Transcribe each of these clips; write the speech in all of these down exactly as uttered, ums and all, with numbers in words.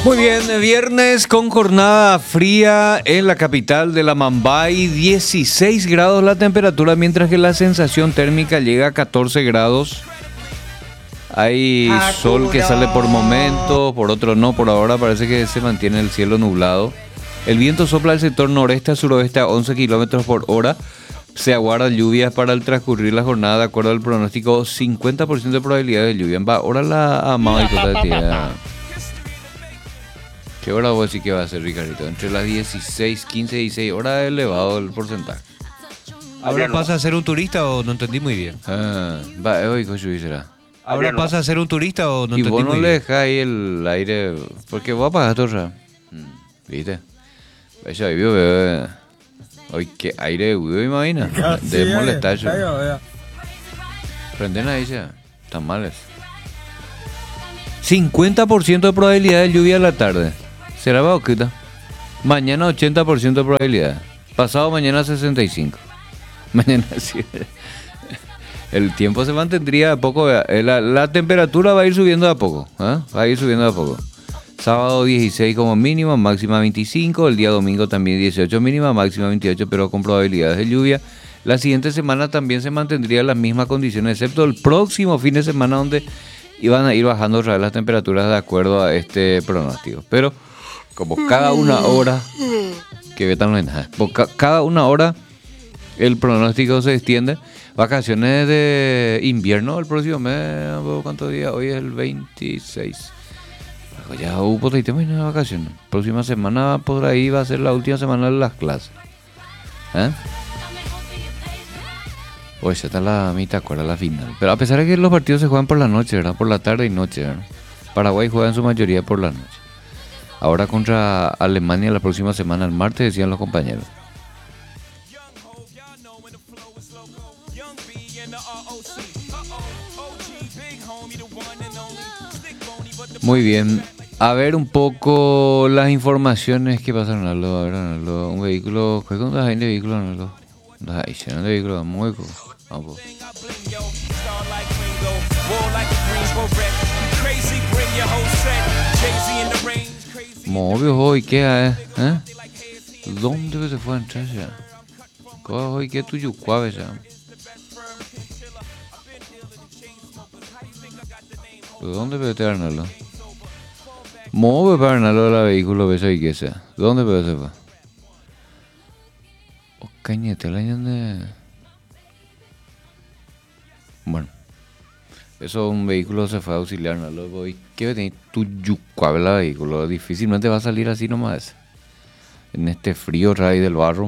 Muy bien, viernes con jornada fría en la capital de la Mambay, dieciséis grados la temperatura, mientras que la sensación térmica llega a catorce grados. Hay sol que sale por momentos, por otro no, por ahora parece que se mantiene el cielo nublado. El viento sopla del sector noreste a suroeste a once kilómetros por hora. Se aguardan lluvias para el transcurrir la jornada, de acuerdo al pronóstico, cincuenta por ciento de probabilidad de lluvia. Va, ahora la amada y cosa de tía. ¿Qué hora vos decís que va a ser, Ricardito? Entre las dieciséis, quince y dieciséis horas elevado el porcentaje. ¿Ahora pasa a ser un turista o no entendí muy bien? Ah, va, hoy coño será. ¿Ahora no. pasa a ser un turista o no Y entendí vos no muy le bien? dejás ahí el aire, porque vos apagás torra. ¿Viste? Eso ahí vio, bebé. Hoy qué aire, güey, imagina. De molestar eso. Prenden ahí ya. Están males. cincuenta por ciento de probabilidad de lluvia a la tarde. ¿Será bauquita? Mañana ochenta por ciento de probabilidad. Pasado mañana sesenta y cinco. Mañana sí. El tiempo se mantendría a poco. La, la temperatura va a ir subiendo a poco. ¿eh? Va a ir subiendo a poco. Sábado dieciséis como mínimo, máxima veinticinco. El día domingo también dieciocho mínima, máxima veintiocho, pero con probabilidades de lluvia. La siguiente semana también se mantendrían las mismas condiciones, excepto el próximo fin de semana, donde iban a ir bajando otra vez las temperaturas de acuerdo a este pronóstico. Pero como cada una hora, que vetan no hay nada, cada una hora el pronóstico se extiende. Vacaciones de invierno el próximo mes, ¿cuántos días? Hoy es el veintiséis. Ya hubo treinta de vacaciones. Próxima semana por ahí va a ser la última semana de las clases. ¿Eh? Oye, esta es la mitad, ¿cuál es la final? Pero a pesar de que los partidos se juegan por la noche, ¿verdad? Por la tarde y noche, ¿verdad? Paraguay juega en su mayoría por la noche. Ahora contra Alemania la próxima semana, el martes, decían los compañeros. Muy bien. A ver un poco las informaciones que pasaron, Arnaldo. A ver, Arnaldo. Un vehículo... ¿Qué con la gente de vehículo, Arnaldo? Ay, lleno de vehículos, muy cool. Vamos. Móvil hoy, ¿qué hay? ¿Eh? ¿Dónde se fue a entrar ya? ¿Cuál hoy qué tuyo cuave ya? ¿Dónde puede estar Arnaldo? Móvil para Arnaldo la vehículo, beso y que sea. ¿Dónde puede ser? Oh, cañete, el año de... Bueno. Eso un vehículo se fue a auxiliar, ¿no? Luego, ¿y qué tenés tu yucuable la vehículo? Difícilmente va a salir así nomás. En este frío raíz del barro.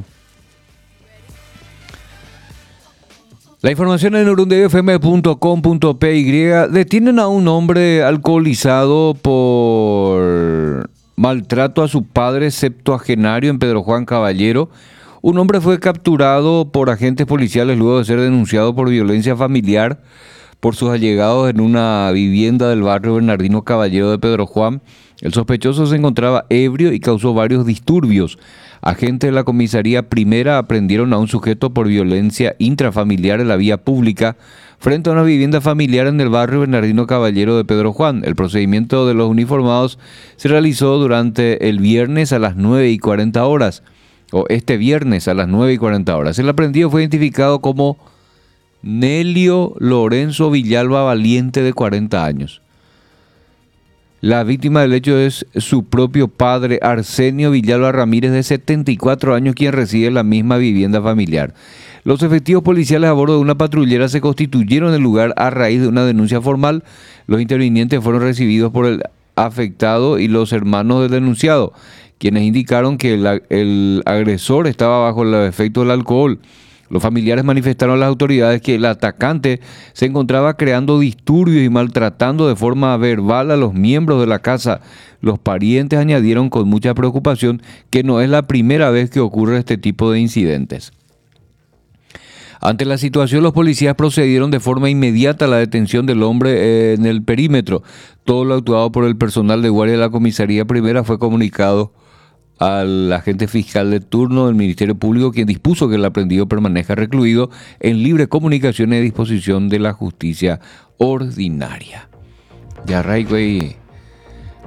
La información en urunday f m punto com punto p y. Detienen a un hombre alcoholizado por maltrato a su padre septuagenario en Pedro Juan Caballero. Un hombre fue capturado por agentes policiales luego de ser denunciado por violencia familiar por sus allegados en una vivienda del barrio Bernardino Caballero de Pedro Juan. El sospechoso se encontraba ebrio y causó varios disturbios. Agentes de la comisaría primera aprendieron a un sujeto por violencia intrafamiliar en la vía pública frente a una vivienda familiar en el barrio Bernardino Caballero de Pedro Juan. El procedimiento de los uniformados se realizó durante el viernes a las nueve y cuarenta horas, o este viernes a las nueve y cuarenta horas. El aprendido fue identificado como Nelio Lorenzo Villalba Valiente, de cuarenta años. La víctima del hecho es su propio padre, Arsenio Villalba Ramírez, de setenta y cuatro años, quien reside en la misma vivienda familiar. Los efectivos policiales a bordo de una patrullera se constituyeron en el lugar a raíz de una denuncia formal. Los intervinientes fueron recibidos por el afectado y los hermanos del denunciado, quienes indicaron que el, el agresor estaba bajo el efecto del alcohol. Los familiares manifestaron a las autoridades que el atacante se encontraba creando disturbios y maltratando de forma verbal a los miembros de la casa. Los parientes añadieron con mucha preocupación que no es la primera vez que ocurre este tipo de incidentes. Ante la situación, los policías procedieron de forma inmediata a la detención del hombre en el perímetro. Todo lo actuado por el personal de guardia de la comisaría primera fue comunicado al agente fiscal de turno del Ministerio Público, quien dispuso que el aprendido permanezca recluido en libre comunicación y a disposición de la justicia ordinaria. Ya, Ray, güey.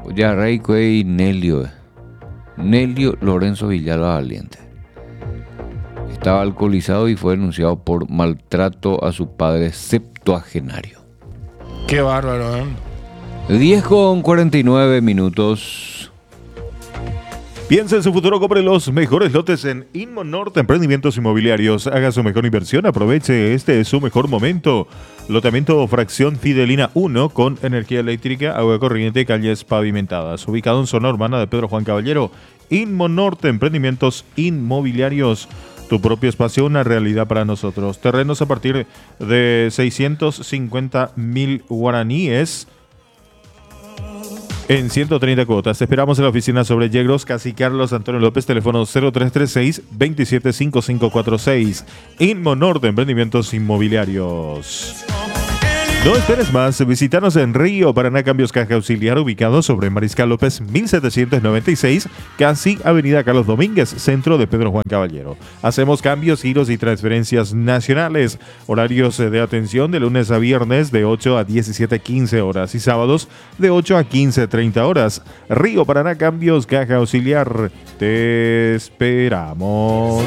Ya Rey Cuey Nelio. Nelio Lorenzo Villalba Valiente. Estaba alcoholizado y fue denunciado por maltrato a su padre septuagenario. Qué bárbaro, ¿eh? diez con cuarenta y nueve minutos. Piensa en su futuro, compre los mejores lotes en Inmonorte Emprendimientos Inmobiliarios. Haga su mejor inversión, aproveche, este es su mejor momento. Lotamiento Fracción Fidelina uno con energía eléctrica, agua corriente y calles pavimentadas. Ubicado en zona urbana de Pedro Juan Caballero. Inmonorte Emprendimientos Inmobiliarios. Tu propio espacio, una realidad para nosotros. Terrenos a partir de seiscientos cincuenta mil guaraníes. En ciento treinta cuotas. Te esperamos en la oficina sobre Yegros, Casi Carlos Antonio López, teléfono cero tres tres seis, dos siete cinco cinco cuatro seis. Inmonorte Emprendimientos Inmobiliarios. No esperes más, visítanos en Río Paraná Cambios Caja Auxiliar, ubicado sobre Mariscal López mil setecientos noventa y seis, casi Avenida Carlos Domínguez, centro de Pedro Juan Caballero. Hacemos cambios, giros y transferencias nacionales. Horarios de atención de lunes a viernes de ocho a diecisiete quince horas y sábados de ocho a quince treinta horas. Río Paraná Cambios Caja Auxiliar. Te esperamos.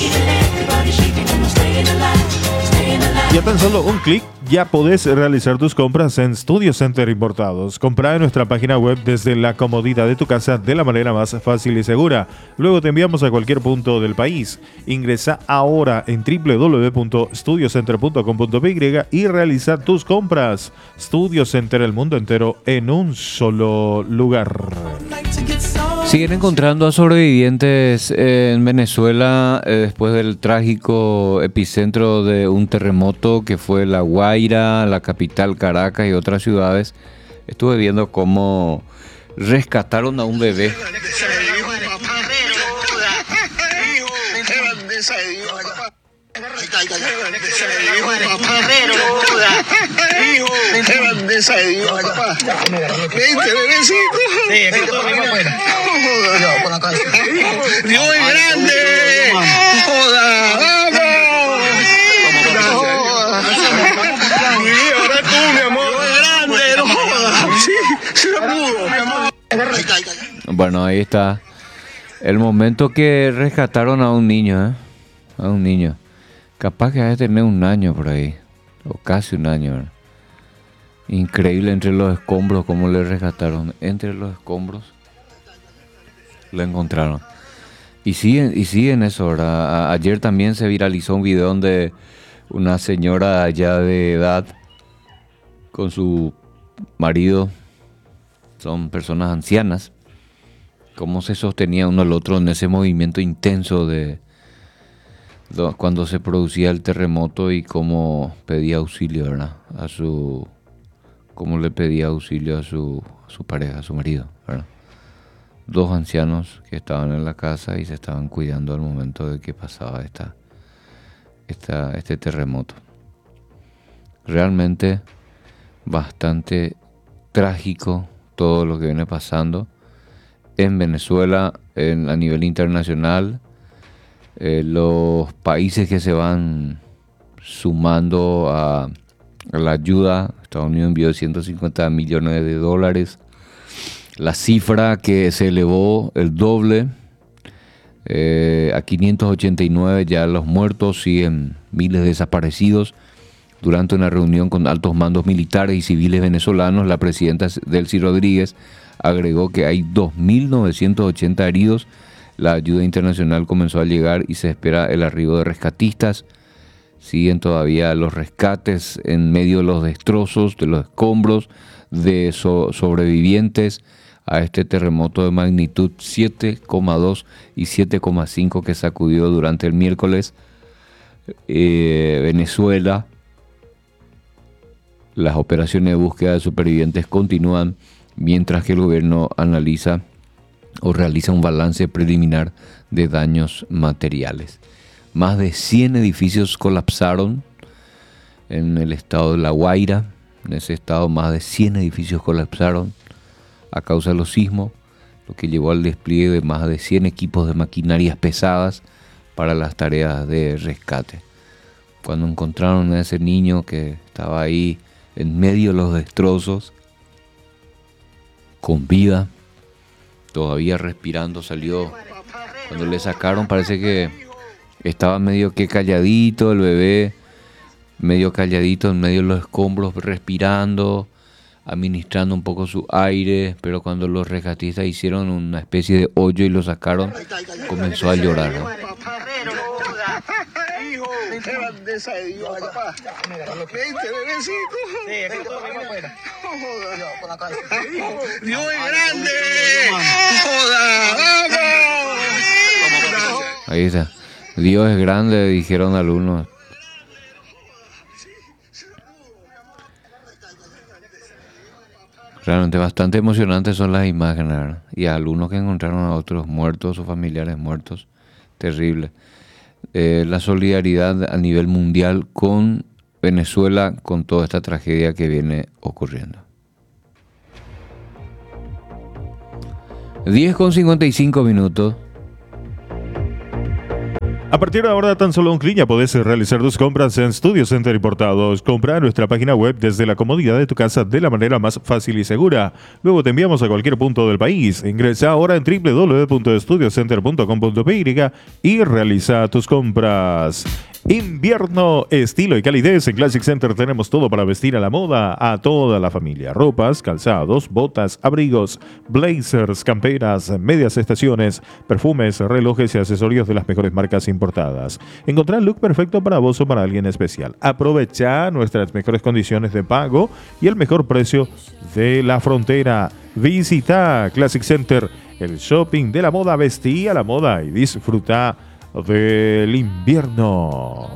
Y a tan solo un clic ya podés realizar tus compras en Studio Center Importados. Comprá en nuestra página web desde la comodidad de tu casa de la manera más fácil y segura. Luego te enviamos a cualquier punto del país. Ingresa ahora en doble u doble u doble u punto studio center punto com punto p y y realiza tus compras. Studio Center, el mundo entero en un solo lugar. Siguen encontrando a sobrevivientes en Venezuela eh, después del trágico epicentro de un terremoto que fue La Guaira, la capital Caracas y otras ciudades. Estuve viendo cómo rescataron a un bebé. Dios es grande. Joda, vamos. Ahora tú, mi amor. Dios es grande, no jodas. Sí, sí lo pudo, mi amor. Bueno, ahí está el momento que rescataron a un niño, ¿eh? A un niño. Capaz que debe tener un año por ahí, o casi un año, ¿verdad? Increíble entre los escombros cómo le rescataron. Entre los escombros lo encontraron. Y siguen, y siguen eso, ¿verdad? A- ayer también se viralizó un video donde una señora ya de edad con su marido, son personas ancianas, cómo se sostenía uno al otro en ese movimiento intenso de do- cuando se producía el terremoto y cómo pedía auxilio, ¿verdad? A su, cómo le pedía auxilio a su, a su pareja, a su marido, ¿verdad? Dos ancianos que estaban en la casa y se estaban cuidando al momento de que pasaba esta, esta, este terremoto. Realmente bastante trágico todo lo que viene pasando en Venezuela, en, a nivel internacional. Eh, los países que se van sumando a, a la ayuda. Estados Unidos envió ciento cincuenta millones de dólares. La cifra que se elevó el doble eh, a quinientos ochenta y nueve ya los muertos, siguen miles de desaparecidos. Durante una reunión con altos mandos militares y civiles venezolanos, la presidenta Delcy Rodríguez agregó que hay dos mil novecientos ochenta heridos. La ayuda internacional comenzó a llegar y se espera el arribo de rescatistas. Siguen todavía los rescates en medio de los destrozos, de los escombros, de so- sobrevivientes a este terremoto de magnitud siete coma dos y siete coma cinco que sacudió durante el miércoles eh, Venezuela. Las operaciones de búsqueda de supervivientes continúan mientras que el gobierno analiza o realiza un balance preliminar de daños materiales. Más de cien edificios colapsaron en el estado de La Guaira. En ese estado más de cien edificios colapsaron a causa de los sismos, lo que llevó al despliegue de más de cien equipos de maquinarias pesadas para las tareas de rescate. Cuando encontraron a ese niño que estaba ahí en medio de los destrozos, con vida, todavía respirando salió. Cuando le sacaron parece que estaba medio que calladito el bebé, medio calladito en medio de los escombros, respirando, administrando un poco su aire, pero cuando los rescatistas hicieron una especie de hoyo y lo sacaron, comenzó a llorar, ¿no? Hijo, qué grandeza de Dios, papá. Vente, bebecito. Sí, es que todo vengo afuera. Dios es grande. Joda, vamos. Ahí está. Dios es grande, dijeron algunos. Realmente bastante emocionantes son las imágenes, ¿verdad? Y algunos que encontraron a otros muertos o familiares muertos. Terrible. Eh, la solidaridad a nivel mundial con Venezuela, con toda esta tragedia que viene ocurriendo. diez con cincuenta y cinco minutos. A partir de ahora, tan solo un clic ya podés realizar tus compras en Studio Center Importados. Compra nuestra página web desde la comodidad de tu casa de la manera más fácil y segura. Luego te enviamos a cualquier punto del país. Ingresa ahora en doble u doble u doble u punto studio center punto com punto p y y realiza tus compras. Invierno, estilo y calidez. En Classic Center tenemos todo para vestir a la moda a toda la familia. Ropas, calzados, botas, abrigos, blazers, camperas, medias estaciones, perfumes, relojes y accesorios de las mejores marcas importadas. Encontrá el look perfecto para vos o para alguien especial. Aprovecha nuestras mejores condiciones de pago y el mejor precio de la frontera. Visita Classic Center, el shopping de la moda. Vestí a la moda y disfruta del invierno.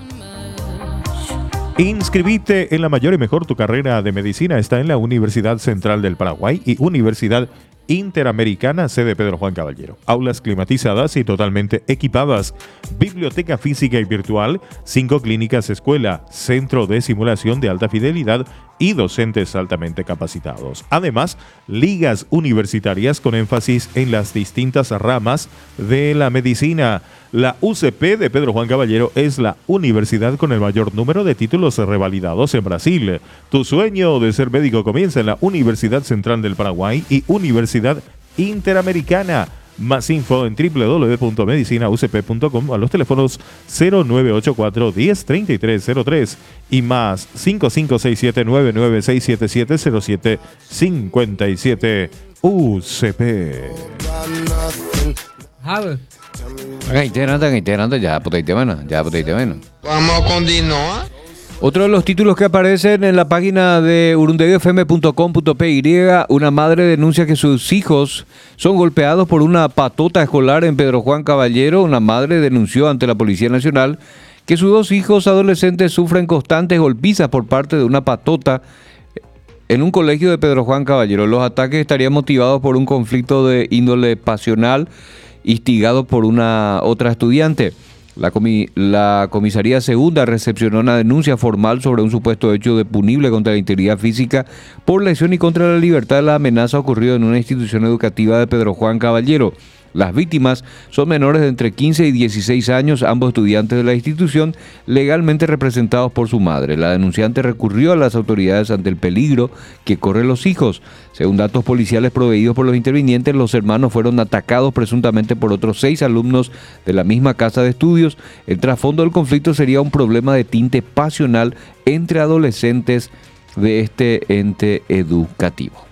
Inscribite en la mayor y mejor. Tu carrera de medicina está en la Universidad Central del Paraguay y Universidad Interamericana, sede Pedro Juan Caballero. Aulas climatizadas y totalmente equipadas. Biblioteca física y virtual. Cinco clínicas escuela. Centro de simulación de alta fidelidad y docentes altamente capacitados. Además, ligas universitarias con énfasis en las distintas ramas de la medicina. La U C P de Pedro Juan Caballero es la universidad con el mayor número de títulos revalidados en Brasil. Tu sueño de ser médico comienza en la Universidad Central del Paraguay y Universidad Interamericana. Más info en doble u doble u doble u punto medicina u c p punto com a los teléfonos cero nueve ocho cuatro, diez, treinta y tres cero tres y más cinco cinco seis siete nueve nueve seis siete siete cero siete cinco siete. U C P. Integrante, integrante, ya potaite menos, ya potaite menos. Vamos a continuar. Otro de los títulos que aparecen en la página de urundeguio f m punto com punto p y, una madre denuncia que sus hijos son golpeados por una patota escolar en Pedro Juan Caballero. Una madre denunció ante la Policía Nacional que sus dos hijos adolescentes sufren constantes golpizas por parte de una patota en un colegio de Pedro Juan Caballero. Los ataques estarían motivados por un conflicto de índole pasional instigado por una otra estudiante. La, comi- la comisaría segunda recepcionó una denuncia formal sobre un supuesto hecho de punible contra la integridad física por lesión y contra la libertad de la amenaza ocurrido en una institución educativa de Pedro Juan Caballero. Las víctimas son menores de entre quince y dieciséis años, ambos estudiantes de la institución, legalmente representados por su madre. La denunciante recurrió a las autoridades ante el peligro que corren los hijos. Según datos policiales proveídos por los intervinientes, los hermanos fueron atacados presuntamente por otros seis alumnos de la misma casa de estudios. El trasfondo del conflicto sería un problema de tinte pasional entre adolescentes de este ente educativo.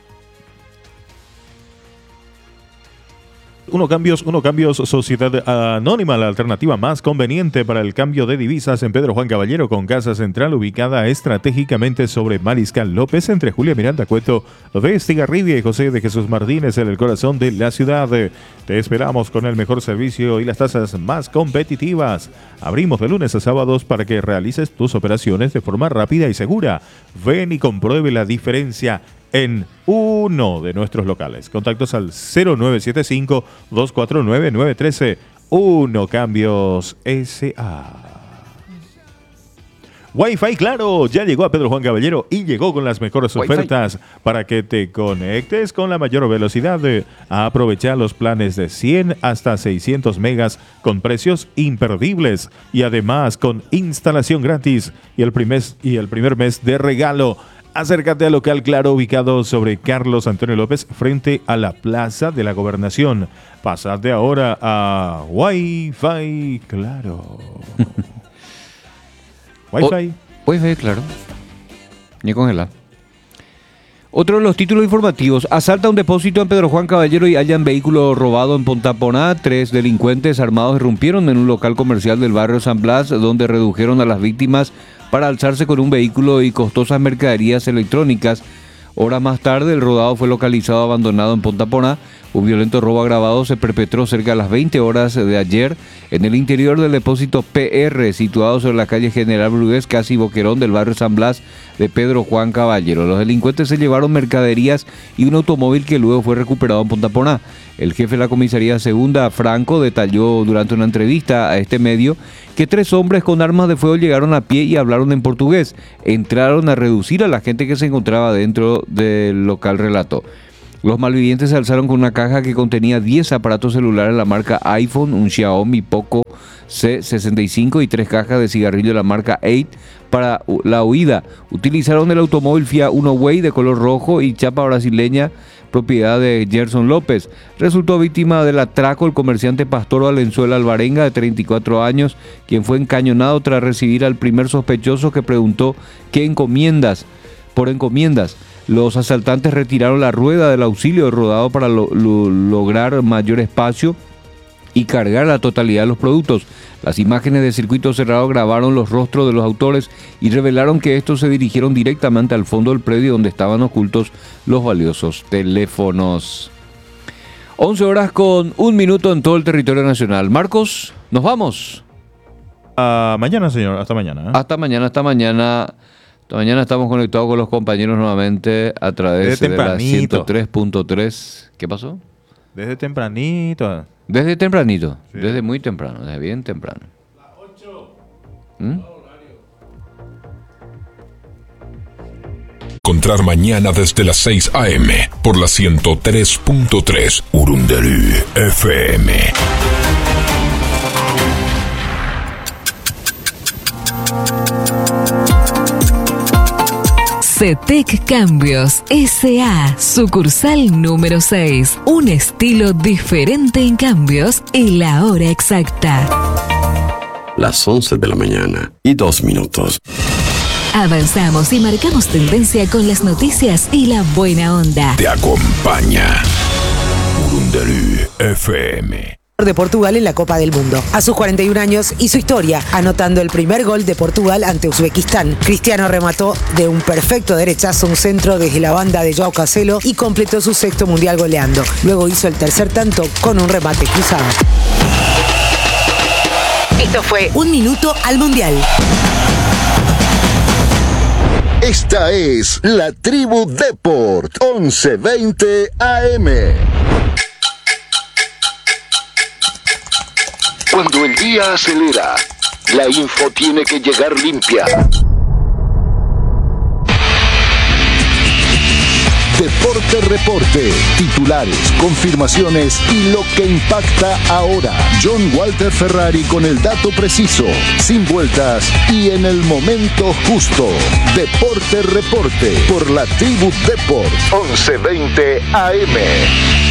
Uno Cambios, Uno Cambios, Sociedad Anónima, la alternativa más conveniente para el cambio de divisas en Pedro Juan Caballero, con casa central ubicada estratégicamente sobre Mariscal López, entre Julia Miranda Cueto de Estigarribia y José de Jesús Martínez, en el corazón de la ciudad. Te esperamos con el mejor servicio y las tasas más competitivas. Abrimos de lunes a sábados para que realices tus operaciones de forma rápida y segura. Ven y compruebe la diferencia en uno de nuestros locales. Contactos al cero nueve siete cinco, dos cuatro nueve, nueve uno tres. Uno Cambios S A. Wi-Fi Claro ya llegó a Pedro Juan Caballero y llegó con las mejores ofertas Wi-Fi para que te conectes con la mayor velocidad. Aprovecha los planes de cien hasta seiscientos megas con precios imperdibles y además con instalación gratis y el primer, y el primer mes de regalo. Acércate al local Claro, ubicado sobre Carlos Antonio López, frente a la Plaza de la Gobernación. Pásate ahora a Wi-Fi Claro. Wi-Fi. O, Wi-Fi, claro. Ni congelar. Otro de los títulos informativos. Asalta un depósito en Pedro Juan Caballero y hallan vehículo robado en Pontaponá. Tres delincuentes armados irrumpieron en un local comercial del barrio San Blas, donde redujeron a las víctimas para alzarse con un vehículo y costosas mercaderías electrónicas. Horas más tarde, el rodado fue localizado abandonado en Pontaponá. Un violento robo agravado se perpetró cerca de las veinte horas de ayer en el interior del depósito P R, situado sobre la calle General Brugués, casi Boquerón del barrio San Blas de Pedro Juan Caballero. Los delincuentes se llevaron mercaderías y un automóvil que luego fue recuperado en Pontaponá. El jefe de la comisaría segunda, Franco, detalló durante una entrevista a este medio que tres hombres con armas de fuego llegaron a pie y hablaron en portugués. Entraron a reducir a la gente que se encontraba dentro del local, relató. Los malvivientes se alzaron con una caja que contenía diez aparatos celulares de la marca iPhone, un Xiaomi Poco C sesenta y cinco y tres cajas de cigarrillo de la marca eight para la huida. Utilizaron el automóvil Fiat Uno Way de color rojo y chapa brasileña, propiedad de Gerson López. Resultó víctima del atraco el comerciante Pastor Valenzuela Alvarenga, de treinta y cuatro años, quien fue encañonado tras recibir al primer sospechoso, que preguntó qué encomiendas, por encomiendas. Los asaltantes retiraron la rueda del auxilio rodado para lo, lo, lograr mayor espacio y cargar la totalidad de los productos. Las imágenes de circuito cerrado grabaron los rostros de los autores y revelaron que estos se dirigieron directamente al fondo del predio donde estaban ocultos los valiosos teléfonos. once horas con un minuto en todo el territorio nacional. Marcos, ¿nos vamos? Uh, mañana, señor. Hasta mañana. ¿eh? Hasta mañana, hasta mañana. Hasta mañana estamos conectados con los compañeros nuevamente a través de la ciento tres punto tres. ¿Qué pasó? Desde tempranito. Desde tempranito. Sí. Desde muy temprano. Desde bien temprano. Las ocho. ¿Mm? Encontrar mañana desde las seis a eme por la ciento tres punto tres Urunderú F M. CETEC Cambios S A, sucursal número seis. Un estilo diferente en cambios y la hora exacta. Las once de la mañana y dos minutos. Avanzamos y marcamos tendencia con las noticias y la buena onda. Te acompaña Urunderú F M. De Portugal en la Copa del Mundo. A sus cuarenta y un años hizo historia, anotando el primer gol de Portugal ante Uzbekistán. Cristiano remató de un perfecto derechazo un centro desde la banda de Joao Cancelo y completó su sexto mundial goleando. Luego hizo el tercer tanto con un remate cruzado. Esto fue Un Minuto al Mundial. Esta es la Tribu Deport, once veinte A M. Cuando el día acelera, la info tiene que llegar limpia. Deporte Reporte, titulares, confirmaciones y lo que impacta ahora. John Walter Ferrari con el dato preciso, sin vueltas y en el momento justo. Deporte Reporte por la Tribu Deport, once veinte A M.